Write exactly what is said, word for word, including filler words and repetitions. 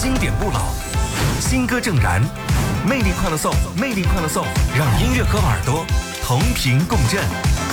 经典不老，新歌正燃，魅力快乐颂，魅力快乐颂，让音乐和耳朵同频共振。